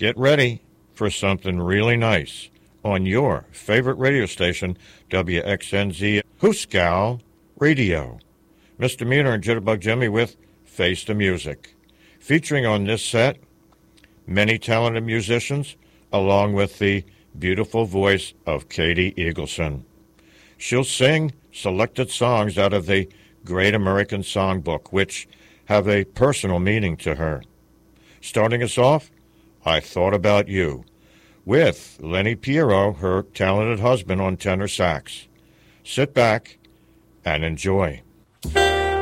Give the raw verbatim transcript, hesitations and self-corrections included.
Get ready for something really nice on your favorite radio station, W X N Z Hooskow Radio. Misdemeanor and Jitterbug Jimmy with Face the Music. Featuring on this set, many talented musicians, along with the beautiful voice of Katie Eagleson. She'll sing selected songs out of the Great American Songbook, which have a personal meaning to her. Starting us off, I Thought About You, with Lenny Piero, her talented husband, on tenor sax. Sit back and enjoy.